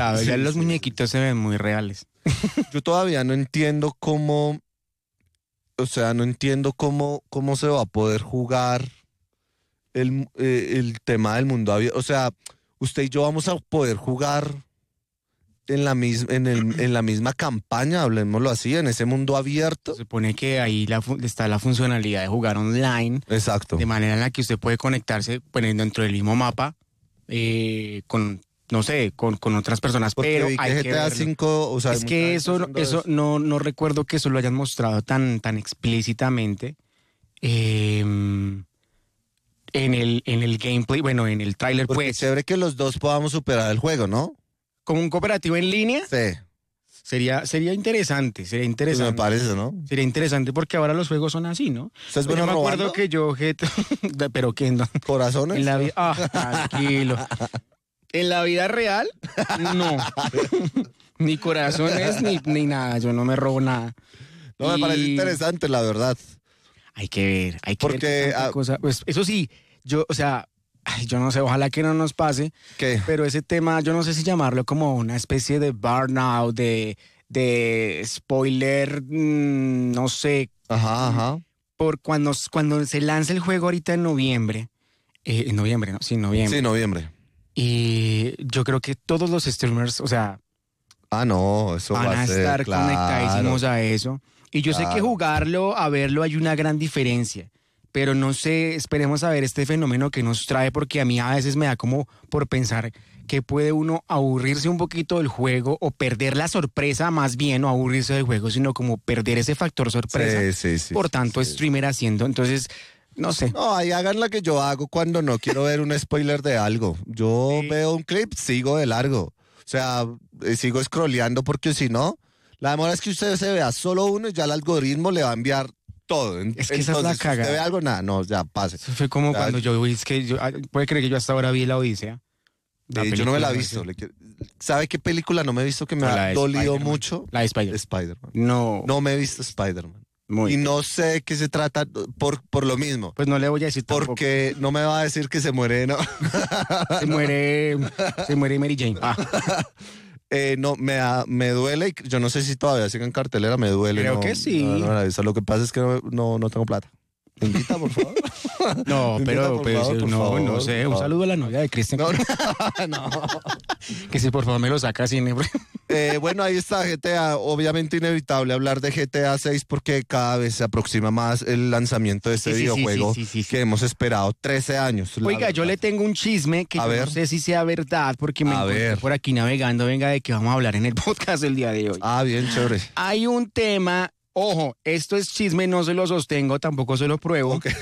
mejorado, ya los muñequitos se ven muy reales. Yo todavía no entiendo cómo, o sea, no entiendo cómo se va a poder jugar el tema del mundo abierto. O sea, usted y yo vamos a poder jugar en la misma campaña, hablemoslo así, en ese mundo abierto. Se supone que ahí está la funcionalidad de jugar online. Exacto. De manera en la que usted puede conectarse dentro del mismo mapa con, no sé, con otras personas. Porque pero vi que hay que GTA verlo. 5, o sea, Es que eso no recuerdo que eso lo hayan mostrado tan explícitamente en el gameplay, bueno, en el tráiler, porque pues. chévere que los dos podamos superar el juego, ¿no? Como un cooperativo en línea, Sí. sería interesante, Pues me parece, ¿no? Sería interesante porque ahora los juegos son así, ¿no? ¿Usted es Yo bueno me acuerdo robando? que yo, pero que no. ¿Corazones? En la vida, tranquilo. En la vida real, no. Ni corazones, ni nada. Yo no me robo nada. No, me parece interesante, la verdad. Hay que ver Porque, qué tanta cosa. Pues eso sí, yo no sé, ojalá que no nos pase. ¿Qué? Pero ese tema, yo no sé si llamarlo como una especie de burnout, de spoiler, no sé. Ajá. Por cuando se lance el juego ahorita en noviembre. En noviembre, ¿no? Sí, noviembre. Sí, noviembre. Y yo creo que todos los streamers, o sea, Ah, no, eso van va a a ser, estar claro. conectadísimos a eso. Y yo sé que Claro. jugarlo, a verlo, hay una gran diferencia. Pero no sé, esperemos a ver este fenómeno que nos trae, porque a mí a veces me da como por pensar que puede uno aburrirse un poquito del juego o perder la sorpresa, más bien, no aburrirse del juego, sino como perder ese factor sorpresa. Sí. Por tanto, streamer haciendo. Entonces, no sé. No, ahí hagan la que yo hago cuando no quiero ver un spoiler de algo. Yo Sí. veo un clip, sigo de largo. O sea, sigo scrolleando porque si no, la demora es que usted se vea solo uno y ya el algoritmo le va a enviar todo. Es que esa es la Entonces, si cagada. usted ve algo, nada, no, ya pase. Eso fue como Ya, cuando yo vi, puede creer que yo hasta ahora vi La Odisea. yo no me la he película, visto. ¿Sabe qué película no me he visto que me La ha de dolido Spider-Man. mucho? La de Spider. Spider-Man. No, No me he visto Spider-Man. muy Y bien. no sé de qué se trata por lo mismo. Pues no le voy a decir tampoco. Porque no me va a decir que se muere, ¿no? Se muere Mary Jane. No, me duele y yo no sé si todavía sigue en cartelera, me duele. Creo no, que sí. No, eso, lo que pasa es que no tengo plata. ¿Me invita, por favor? No, Me pero invita, por favor, por no favor, sé. por Un favor. saludo a la novia de Cristian. No. Que si por favor me lo saca cine. Bueno, ahí está GTA. Obviamente inevitable hablar de GTA 6 porque cada vez se aproxima más el lanzamiento de este videojuego sí. que hemos esperado 13 años. la Oiga, yo verdad. le tengo un chisme que A yo ver. no sé si sea verdad porque me A encontré ver. por aquí navegando. Venga, de que vamos a hablar en el podcast del día de hoy. Ah, bien, chévere. Hay un tema, ojo, esto es chisme, no se lo sostengo, tampoco se lo pruebo. Ok.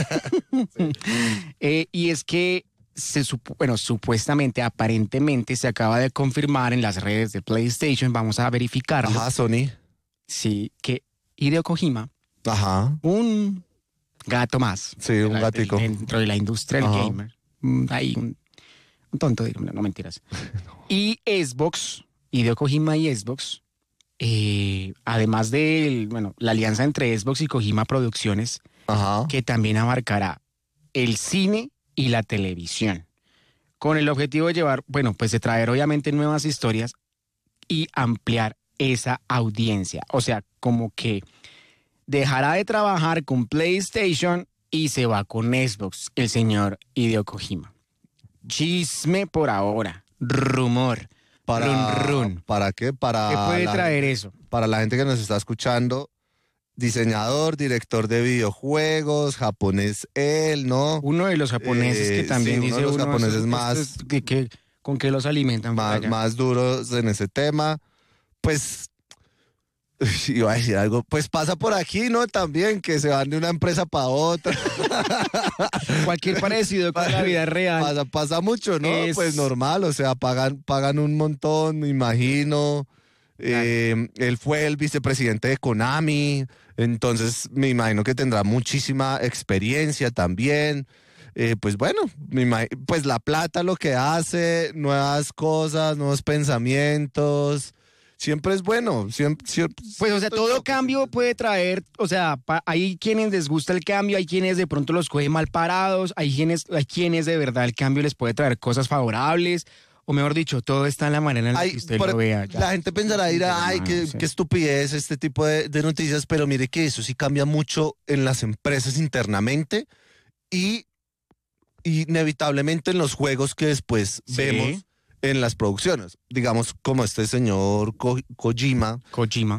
Y es que supuestamente, aparentemente se acaba de confirmar en las redes de PlayStation, vamos a verificarlo, Ajá, Sony. sí, que Hideo Kojima, Ajá. un gato más. Sí, un gatico. Dentro de la industria del Ajá. gamer. Hay un tonto, no mentiras. Y Xbox, Hideo Kojima y Xbox, además de la alianza entre Xbox y Kojima Producciones, Ajá. que también abarcará el cine y la televisión, con el objetivo de llevar, pues de traer obviamente nuevas historias y ampliar esa audiencia. O sea, como que dejará de trabajar con PlayStation y se va con Xbox, el señor Hideo Kojima. Chisme por ahora, rumor, run. ¿Para qué? Para ¿Qué puede traer eso? Para la gente que nos está escuchando, diseñador, director de videojuegos, japonés él, ¿no? Uno de los japoneses que también sí, dice uno de los uno, japoneses estos- más- estos ¿con qué los alimentan? por allá? más duros en ese tema. Pues, iba a decir algo, pues pasa por aquí, ¿no? También, que se van de una empresa para otra. Cualquier parecido con la vida real. Pasa mucho, ¿no? Es- Pues normal, o sea, pagan un montón, me imagino. Él fue el vicepresidente de Konami, entonces me imagino que tendrá muchísima experiencia también. Pues bueno, pues la plata lo que hace, nuevas cosas, nuevos pensamientos, siempre es bueno. Pues, o sea, todo cambio puede traer, o sea, hay quienes les gusta el cambio, hay quienes de pronto los cogen mal parados, hay quienes de verdad el cambio les puede traer cosas favorables, O mejor dicho, todo está en la manera en la que usted lo vea. Ya. La gente pensará, ay, qué estupidez este tipo de noticias, pero mire que eso sí cambia mucho en las empresas internamente y inevitablemente en los juegos que después vemos en las producciones. Digamos, como este señor Kojima. Kojima.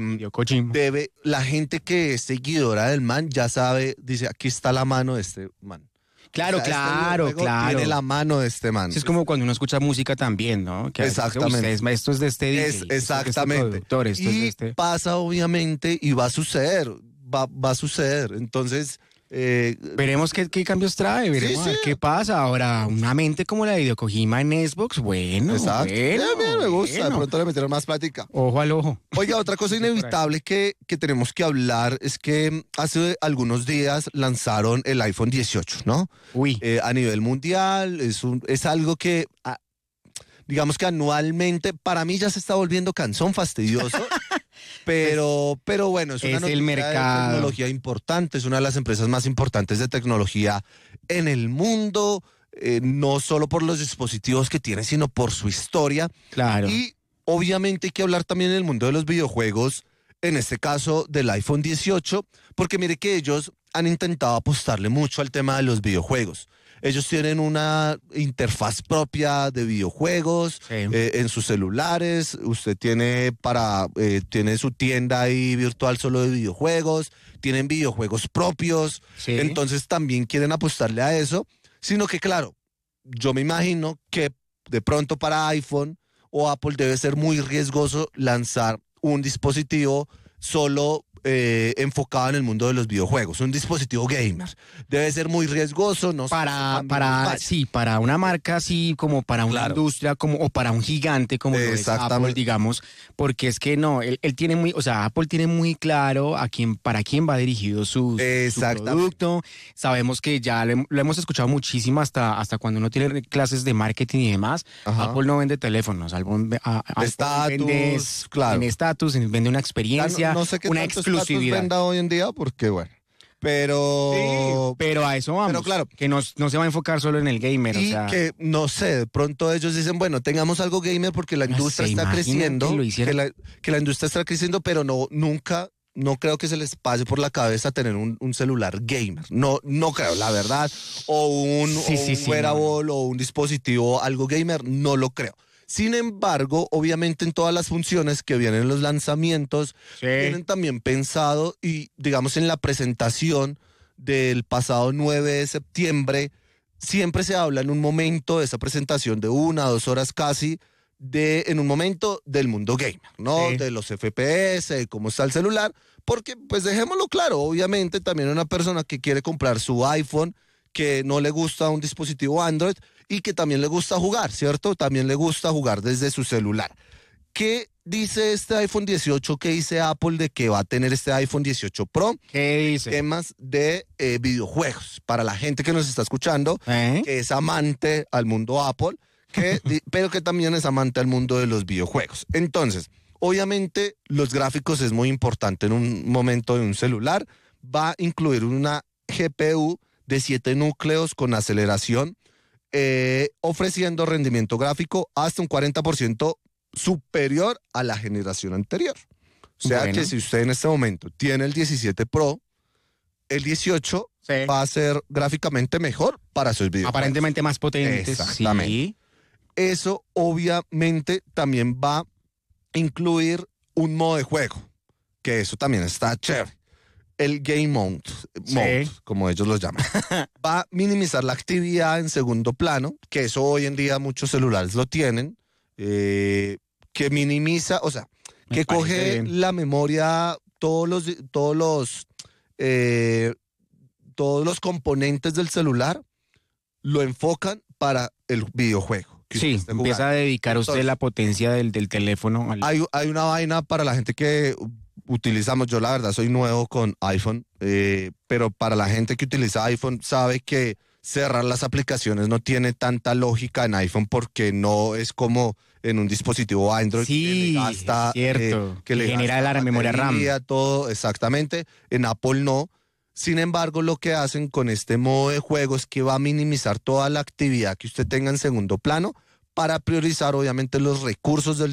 La gente que es seguidora del man ya sabe, dice, aquí está la mano de este man. Claro, claro. Tiene la mano de este man. Es como cuando uno escucha música también, ¿no? Que exactamente. Esto es de este DJ, exactamente. Esto es de este pasa obviamente y va a suceder. Va a suceder. Entonces... veremos qué cambios trae, veremos a ver qué pasa. Ahora, una mente como la de Hideo Kojima en Xbox, bueno. Exacto. Me gusta, de pronto le metieron más plática. Ojo al ojo. Oiga, otra cosa inevitable que tenemos que hablar es que hace algunos días lanzaron el iPhone 18, ¿no? Uy. A nivel mundial, es algo que, digamos que anualmente, para mí ya se está volviendo cansón, fastidioso. Pero bueno, es una noticia el mercado de tecnología importante, es una de las empresas más importantes de tecnología en el mundo, no solo por los dispositivos que tiene, sino por su historia. Claro. Y obviamente hay que hablar también en el mundo de los videojuegos, en este caso del iPhone 18, porque mire que ellos han intentado apostarle mucho al tema de los videojuegos. Ellos tienen una interfaz propia de videojuegos en sus celulares. Usted tiene tiene su tienda ahí virtual solo de videojuegos. Tienen videojuegos propios. Sí. Entonces también quieren apostarle a eso. Sino que claro, yo me imagino que de pronto para iPhone o Apple debe ser muy riesgoso lanzar un dispositivo solo enfocado en el mundo de los videojuegos, un dispositivo gamer. Debe ser muy riesgoso, no para una marca así, como para una industria, o para un gigante como lo es Apple, digamos, porque es que no, él tiene Apple tiene muy claro para quién va dirigido su producto. Sabemos que ya lo hemos escuchado muchísimo hasta cuando uno tiene clases de marketing y demás. Ajá. Apple no vende teléfonos, vende estatus, vende una experiencia, no sé qué una exclusividad. Venda hoy en día porque bueno, pero a eso vamos, pero claro, que no se va a enfocar solo en el gamer, y que no sé, de pronto ellos dicen, bueno, tengamos algo gamer porque la industria está creciendo, que la industria está creciendo, pero no creo que se les pase por la cabeza tener un celular gamer. No creo, la verdad. O un wearable o un dispositivo, algo gamer, no lo creo. Sin embargo, obviamente en todas las funciones que vienen en los lanzamientos, tienen también pensado y digamos en la presentación del pasado 9 de septiembre, siempre se habla en un momento de esa presentación de 1 a 2 horas casi, en un momento del mundo gamer, ¿no? De los FPS, de cómo está el celular, porque pues dejémoslo claro, obviamente también una persona que quiere comprar su iPhone, que no le gusta un dispositivo Android y que también le gusta jugar, ¿cierto? También le gusta jugar desde su celular. ¿Qué dice este iPhone 18? ¿Qué dice Apple de que va a tener este iPhone 18 Pro? ¿Qué dice? Temas de videojuegos. Para la gente que nos está escuchando, que es amante al mundo Apple, pero que también es amante al mundo de los videojuegos. Entonces, obviamente, los gráficos es muy importante en un momento de un celular. Va a incluir una GPU de 7 núcleos con aceleración, ofreciendo rendimiento gráfico hasta un 40% superior a la generación anterior. O sea que si usted en este momento tiene el 17 Pro, el 18 va a ser gráficamente mejor para sus videojuegos. Aparentemente más potente. Exactamente. Sí. Eso obviamente también va a incluir un modo de juego, que eso también está chévere. El Game Mode, como ellos lo llaman, va a minimizar la actividad en segundo plano, que eso hoy en día muchos celulares lo tienen, que minimiza, o sea, que coge la memoria, todos los componentes del celular, lo enfocan para el videojuego. Sí, empieza a dedicar usted la potencia del teléfono. Hay una vaina para la gente que utilizamos, yo la verdad soy nuevo con iPhone, pero para la gente que utiliza iPhone sabe que cerrar las aplicaciones no tiene tanta lógica en iPhone porque no es como en un dispositivo Android que le gasta, que le genera la memoria RAM. Todo, exactamente. En Apple no. Sin embargo, lo que hacen con este modo de juego es que va a minimizar toda la actividad que usted tenga en segundo plano para priorizar obviamente los recursos del